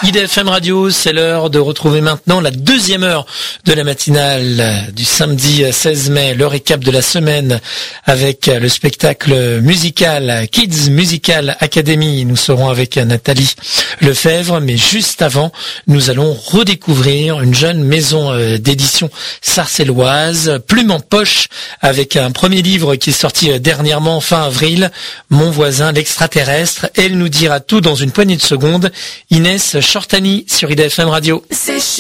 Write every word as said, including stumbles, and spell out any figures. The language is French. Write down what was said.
I D F M Radio, c'est l'heure de retrouver maintenant la deuxième heure de la matinale du samedi seize mai, le récap de la semaine avec le spectacle musical Kids Musical Academy. Nous serons avec Nathalie Lefebvre, mais juste avant, nous allons redécouvrir une jeune maison d'édition sarcelloise, Plume en poche, avec un premier livre qui est sorti dernièrement fin avril, Mon voisin l'extraterrestre. Elle nous dira tout dans une poignée de secondes. Inès Shortani sur I D F M Radio.